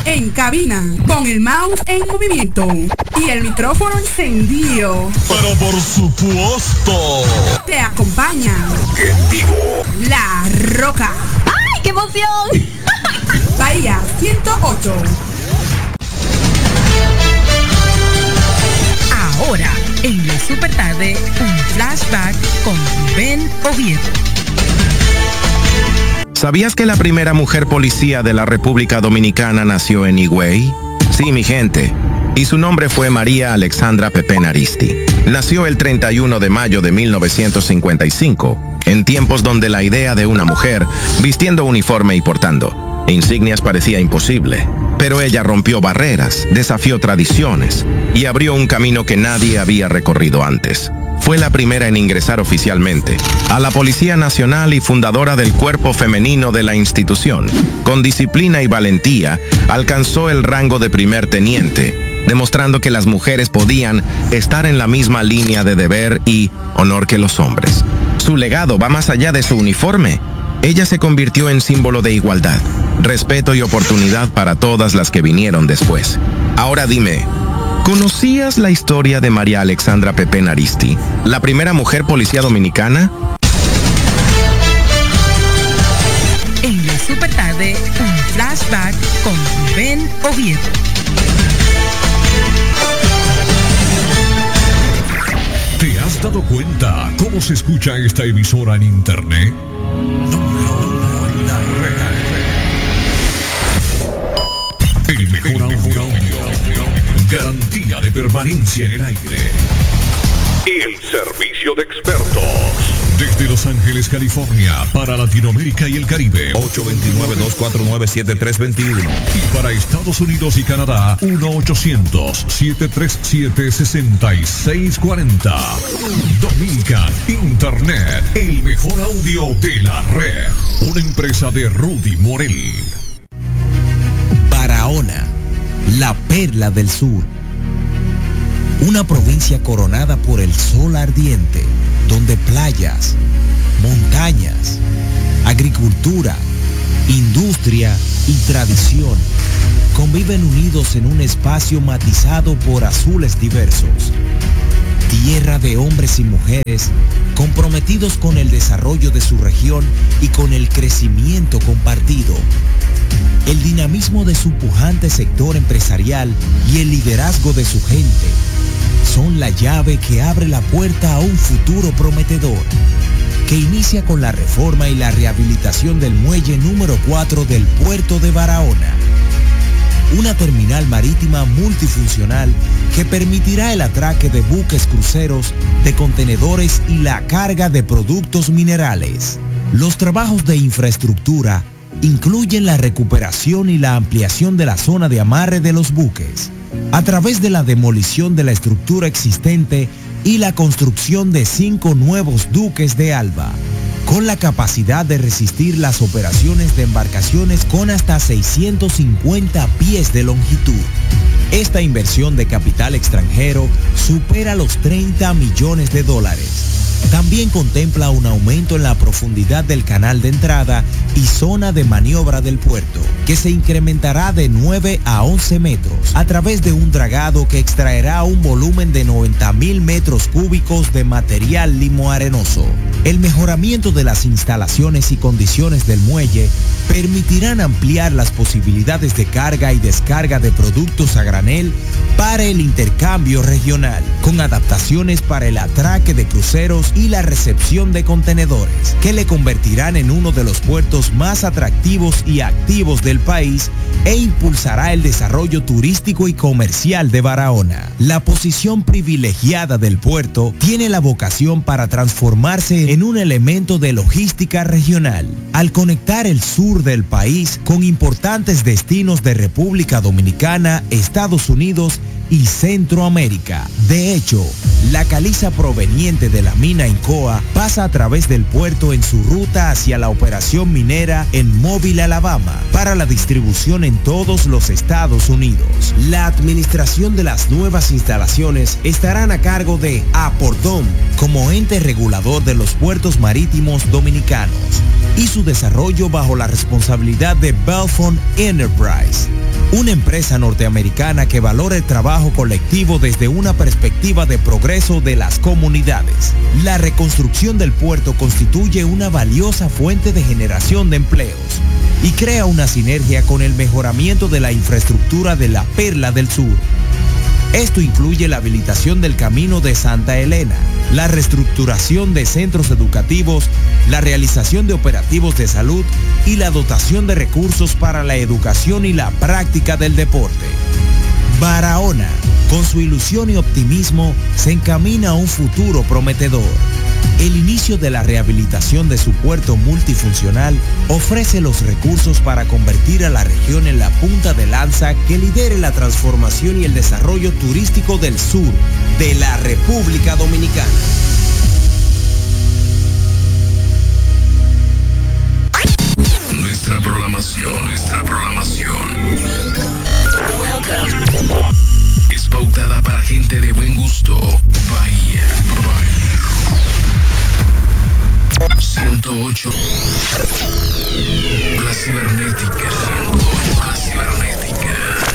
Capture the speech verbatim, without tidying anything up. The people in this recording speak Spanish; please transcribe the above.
en cabina, con el mouse en movimiento y el micrófono encendido. Pero por supuesto, te acompaña en vivo La Roca. ¡Ay, qué emoción! Bahía ciento ocho. Ahora, en la super tarde, un flashback con Ben Oviedo. ¿Sabías que la primera mujer policía de la República Dominicana nació en Higüey? Sí, mi gente. Y su nombre fue María Alexandra Pepén Aristi. Nació el treinta y uno de mayo de mil novecientos cincuenta y cinco, en tiempos donde la idea de una mujer vistiendo uniforme y portando insignias parecía imposible. Pero ella rompió barreras, desafió tradiciones y abrió un camino que nadie había recorrido antes. Fue la primera en ingresar oficialmente a la Policía Nacional y fundadora del cuerpo femenino de la institución. Con disciplina y valentía, alcanzó el rango de primer teniente, demostrando que las mujeres podían estar en la misma línea de deber y honor que los hombres. Su legado va más allá de su uniforme. Ella se convirtió en símbolo de igualdad, respeto y oportunidad para todas las que vinieron después. Ahora dime, ¿conocías la historia de María Alexandra Pepén Aristi, la primera mujer policía dominicana? En la super tarde, un flashback con Ben Oviedo. ¿Te has dado cuenta cómo se escucha esta emisora en internet? Número uno en la red. El mejor audio. Garantía de permanencia en el aire. El servicio de expertos. Desde Los Ángeles, California, para Latinoamérica y el Caribe. ocho dos nueve, dos cuatro nueve, siete tres dos uno. Y para Estados Unidos y Canadá, uno ochocientos, siete tres siete, seis seis cuatro cero. Dominican Internet, el mejor audio de la red. Una empresa de Rudy Morel. Barahona, la perla del sur. Una provincia coronada por el sol ardiente, donde playas, montañas, agricultura, industria y tradición conviven unidos en un espacio matizado por azules diversos. Tierra de hombres y mujeres comprometidos con el desarrollo de su región y con el crecimiento compartido. El dinamismo de su pujante sector empresarial y el liderazgo de su gente son la llave que abre la puerta a un futuro prometedor, que inicia con la reforma y la rehabilitación del muelle número cuatro del puerto de Barahona. Una terminal marítima multifuncional que permitirá el atraque de buques cruceros, de contenedores y la carga de productos minerales. Los trabajos de infraestructura incluyen la recuperación y la ampliación de la zona de amarre de los buques, a través de la demolición de la estructura existente y la construcción de cinco nuevos duques de Alba, con la capacidad de resistir las operaciones de embarcaciones con hasta seiscientos cincuenta pies de longitud. Esta inversión de capital extranjero supera los treinta millones de dólares. También contempla un aumento en la profundidad del canal de entrada y zona de maniobra del puerto, que se incrementará de nueve a once metros a través de un dragado que extraerá un volumen de noventa mil metros cúbicos de material limo-arenoso. El mejoramiento de las instalaciones y condiciones del muelle permitirán ampliar las posibilidades de carga y descarga de productos a granel para el intercambio regional, con adaptaciones para el atraque de cruceros y la recepción de contenedores, que le convertirán en uno de los puertos más atractivos y activos del país e impulsará el desarrollo turístico y comercial de Barahona. La posición privilegiada del puerto tiene la vocación para transformarse en un elemento de logística regional, al conectar el sur del país con importantes destinos de República Dominicana, Estados Unidos y Centroamérica. De hecho, la caliza proveniente de la mina Incoa pasa a través del puerto en su ruta hacia la operación minera en Mobile, Alabama, para la distribución en todos los Estados Unidos. La administración de las nuevas instalaciones estarán a cargo de Apordom como ente regulador de los puertos marítimos dominicanos, y su desarrollo bajo la responsabilidad de Belfont Enterprise. una empresa norteamericana que valora el trabajo colectivo desde una perspectiva de progreso de las comunidades. La reconstrucción del puerto constituye una valiosa fuente de generación de empleos y crea una sinergia con el mejoramiento de la infraestructura de la Perla del Sur. Esto incluye la habilitación del Camino de Santa Elena, la reestructuración de centros educativos, la realización de operativos de salud y la dotación de recursos para la educación y la práctica del deporte. Barahona, con su ilusión y optimismo, se encamina a un futuro prometedor. El inicio de la rehabilitación de su puerto multifuncional ofrece los recursos para convertir a la región en la punta de lanza que lidere la transformación y el desarrollo turístico del sur de la República Dominicana. Nuestra programación, nuestra programación es pautada para gente de buen gusto. Bahía, Bahía. ciento ocho. La cibernética.